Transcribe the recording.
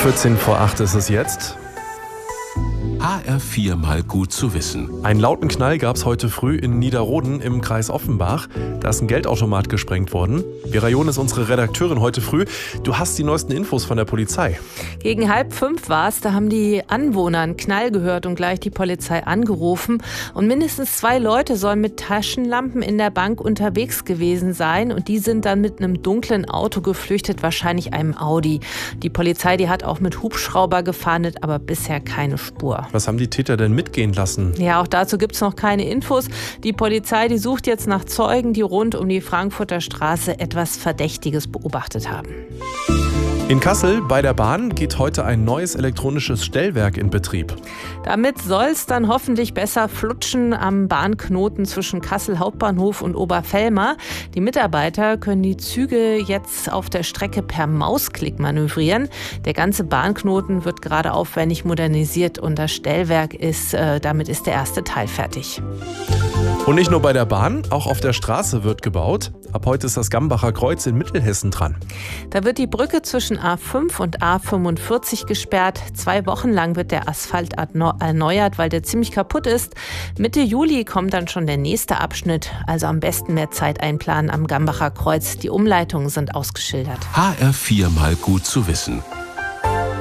14 vor 8 ist es jetzt. HR4 mal gut zu wissen. Einen lauten Knall gab es heute früh in Niederroden im Kreis Offenbach. Da ist ein Geldautomat gesprengt worden. Vera John ist unsere Redakteurin heute früh. Du hast die neuesten Infos von der Polizei. Gegen 4:30 war es, da haben die Anwohner einen Knall gehört und gleich die Polizei angerufen. Und mindestens 2 Leute sollen mit Taschenlampen in der Bank unterwegs gewesen sein. Und die sind dann mit einem dunklen Auto geflüchtet, wahrscheinlich einem Audi. Die Polizei, die hat auch mit Hubschrauber gefahndet, aber bisher keine Spur. Was haben die Täter denn mitgehen lassen? Ja, auch dazu gibt es noch keine Infos. Die Polizei, die sucht jetzt nach Zeugen, die rund um die Frankfurter Straße etwas Verdächtiges beobachtet haben. In Kassel bei der Bahn geht heute ein neues elektronisches Stellwerk in Betrieb. Damit soll es dann hoffentlich besser flutschen am Bahnknoten zwischen Kassel Hauptbahnhof und Oberfellmar. Die Mitarbeiter können die Züge jetzt auf der Strecke per Mausklick manövrieren. Der ganze Bahnknoten wird gerade aufwendig modernisiert und das Stellwerk damit ist der erste Teil fertig. Und nicht nur bei der Bahn, auch auf der Straße wird gebaut. Ab heute ist das Gambacher Kreuz in Mittelhessen dran. Da wird die Brücke zwischen A5 und A45 gesperrt. 2 Wochen lang wird der Asphalt erneuert, weil der ziemlich kaputt ist. Mitte Juli kommt dann schon der nächste Abschnitt. Also am besten mehr Zeit einplanen am Gambacher Kreuz. Die Umleitungen sind ausgeschildert. HR4 mal gut zu wissen.